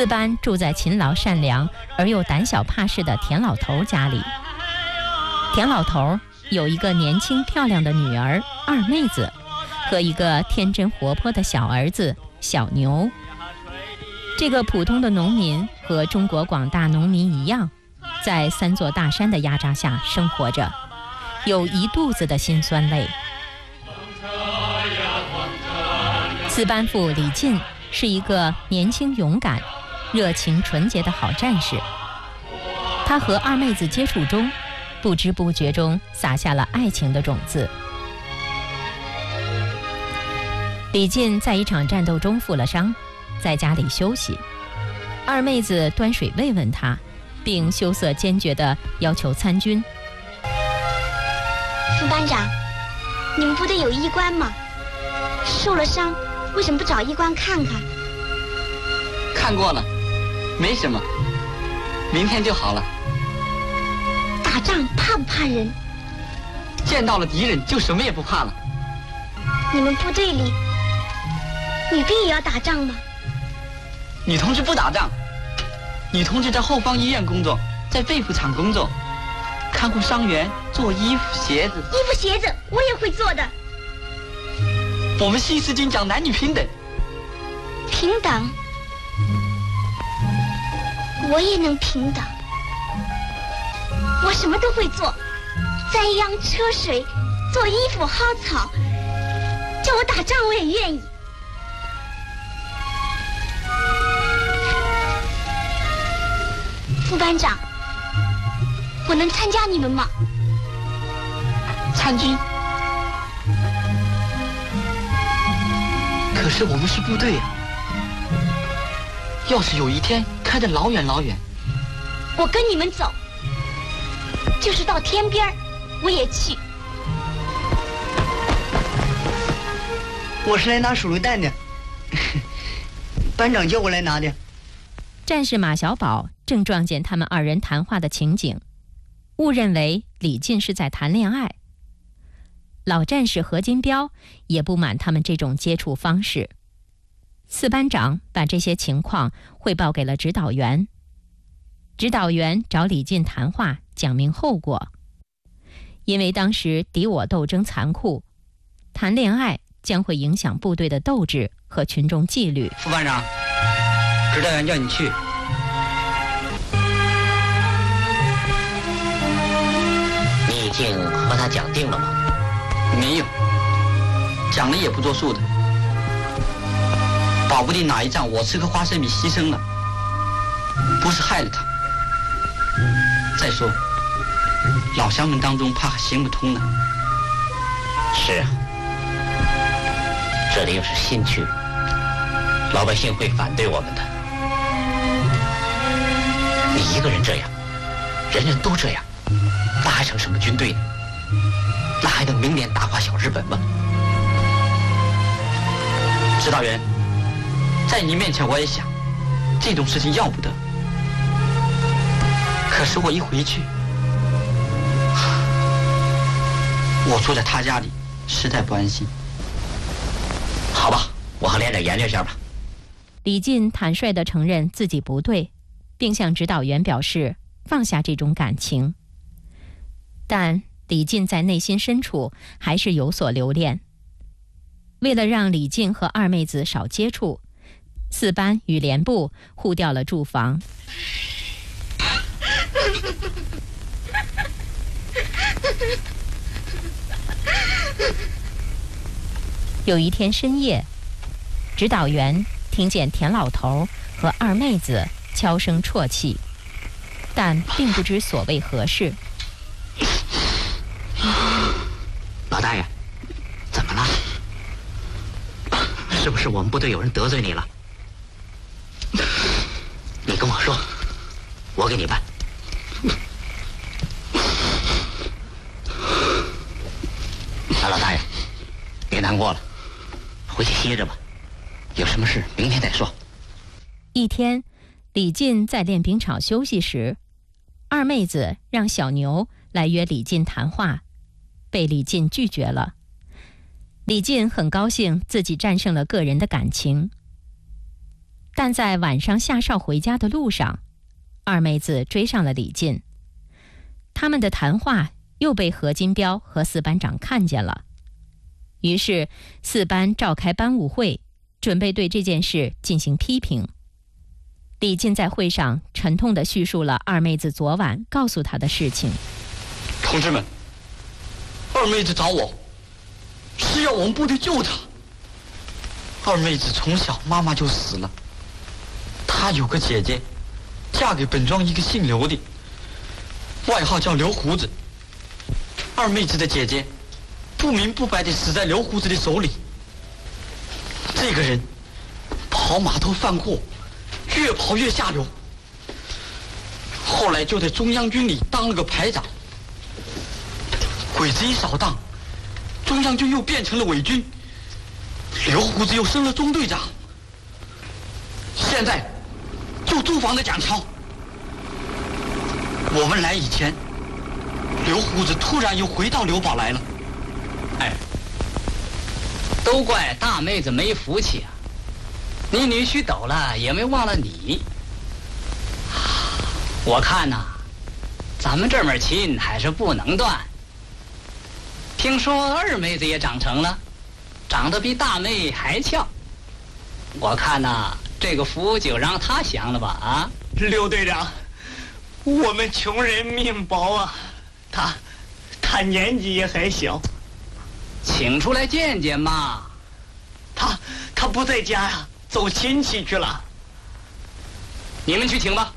四班住在勤劳善良而又胆小怕事的田老头家里。田老头有一个年轻漂亮的女儿二妹子，和一个天真活泼的小儿子小牛。这个普通的农民和中国广大农民一样，在三座大山的压榨下生活着，有一肚子的辛酸泪。四班副李进是一个年轻勇敢、热情纯洁的好战士。他和二妹子接触中，不知不觉中撒下了爱情的种子。李进在一场战斗中负了伤，在家里休息。二妹子端水慰问他，并羞涩坚决地要求参军。 副班长，你们部队有医官吗？受了伤，为什么不找医官看看？ 看过了，没什么，明天就好了。 打仗怕不怕人？ 见到了敌人就什么也不怕了。 你们部队里女兵也要打仗吗？ 女同志不打仗，女同志在后方医院工作，在被服厂工作，看护伤员，做衣服鞋子。 衣服鞋子我也会做的。 我们新四军讲男女平等。 平等？我也能平等。我什么都会做，栽秧、车水，做衣服、薅草，叫我打仗我也愿意。副班长，我能参加你们吗？ 参军？可是我们是部队啊，要是有一天开得老远老远， 我跟你们走，就是到天边我也去。 我是来拿手榴弹的，班长叫我来拿的。 战士马小宝正撞见他们二人谈话的情景，误认为李进是在谈恋爱。老战士何金彪也不满他们这种接触方式。四班长把这些情况汇报给了指导员，指导员找李进谈话，讲明后果。因为当时敌我斗争残酷，谈恋爱将会影响部队的斗志和群众纪律。 副班长，指导员叫你去。 你已经和他讲定了吗？ 没有，讲了也不作数的。保不定哪一仗我吃颗花生米牺牲了，不是害了他。再说，老乡们当中怕还行不通呢。 是啊，这里又是新区，老百姓会反对我们的。你一个人这样，人人都这样，那还成什么军队呢？那还能明年打垮小日本吗？ 指导员，在你面前我也想，这种事情要不得。可是我一回去，我住在他家里，实在不安心。 好吧，我和连长研究一下吧。 李进坦率地承认自己不对，并向指导员表示放下这种感情。但李进在内心深处还是有所留恋。为了让李进和二妹子少接触，四班与连部互调了住房。有一天深夜，指导员听见田老头和二妹子悄声啜泣，但并不知所谓何事。 老大爷，怎么了？是不是我们部队有人得罪你了？你跟我说，我给你办。老大爷，别难过了，回去歇着吧，有什么事明天再说。 一天，李进在练兵场休息时，二妹子让小牛来约李进谈话，被李进拒绝了。李进很高兴自己战胜了个人的感情。 但在晚上下哨回家的路上，二妹子追上了李进。他们的谈话又被何金彪和四班长看见了，于是四班召开班务会，准备对这件事进行批评。李进在会上沉痛地叙述了二妹子昨晚告诉他的事情。 同志们，二妹子找我是要我们部队救她。二妹子从小妈妈就死了，她有个姐姐，嫁给本庄一个姓刘的，外号叫刘胡子。二妹子的姐姐不明不白地死在刘胡子的手里。这个人跑码头贩货，越跑越下流，后来就在中央军里当了个排长。鬼子一扫荡，中央军又变成了伪军，刘胡子又升了中队长，现在就驻防的蒋超。我们来以前，刘胡子突然又回到刘堡来了。 哎，都怪大妹子没福气啊！你女婿走了也没忘了你。我看呐，咱们这门亲还是不能断。听说二妹子也长成了，长得比大妹还俏。我看呐，这个福就让她享了吧啊！ 刘队长，我们穷人命薄啊，他年纪也还小， 请出来见见嘛。 他不在家呀，走亲戚去了。 你们去请吧。